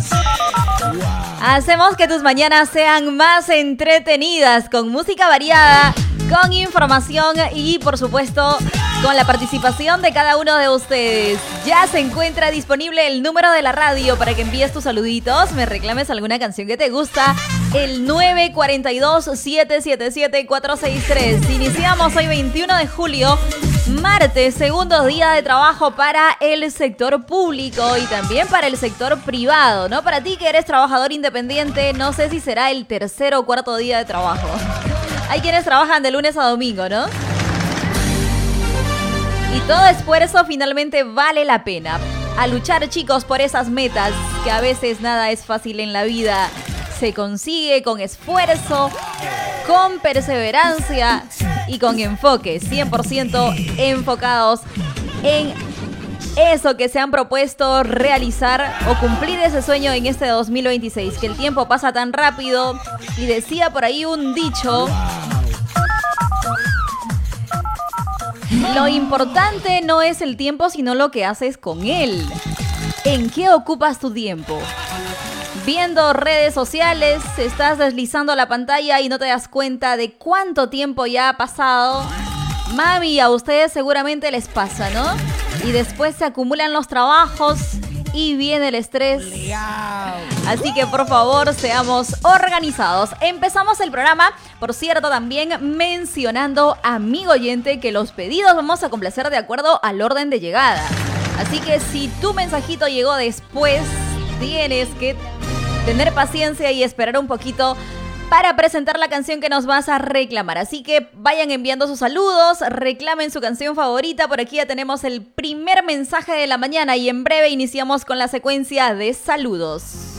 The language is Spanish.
Hacemos que tus mañanas sean más entretenidas con música variada, con información y, por supuesto, con la participación de cada uno de ustedes. Ya se encuentra disponible el número de la radio para que envíes tus saluditos, me reclames alguna canción que te gusta, el 942-777-463. Iniciamos hoy 21 de julio, martes, segundo día de trabajo para el sector público y también para el sector privado, ¿no? Para ti que eres trabajador independiente, no sé si será el tercer o cuarto día de trabajo. Hay quienes trabajan de lunes a domingo, ¿no? Y todo esfuerzo finalmente vale la pena. A luchar, chicos, por esas metas, que a veces nada es fácil en la vida. Se consigue con esfuerzo, con perseverancia y con enfoque. 100% enfocados en eso que se han propuesto realizar o cumplir ese sueño en este 2026. Que el tiempo pasa tan rápido. Y decía por ahí un dicho: lo importante no es el tiempo, sino lo que haces con él. ¿En qué ocupas tu tiempo? Viendo redes sociales, estás deslizando la pantalla y no te das cuenta de cuánto tiempo ya ha pasado. Mami, a ustedes seguramente les pasa, ¿no? Y después se acumulan los trabajos y viene el estrés. Así que por favor, seamos organizados. Empezamos el programa, por cierto, también mencionando, amigo oyente, que los pedidos vamos a complacer de acuerdo al orden de llegada. Así que si tu mensajito llegó después, tienes que tener paciencia y esperar un poquito para presentar la canción que nos vas a reclamar. Así que vayan enviando sus saludos, reclamen su canción favorita. Por aquí ya tenemos el primer mensaje de la mañana y en breve iniciamos con la secuencia de saludos.